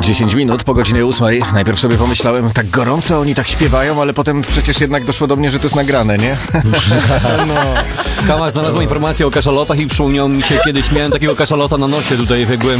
10 minut po godzinie 8. Najpierw sobie pomyślałem, tak gorąco, oni tak śpiewają, ale potem przecież jednak doszło do mnie, że to jest nagrane, nie? No. Kama znalazła informację o kaszalotach i przypomniał mi się, kiedyś miałem takiego kaszalota na nosie, tutaj jak byłem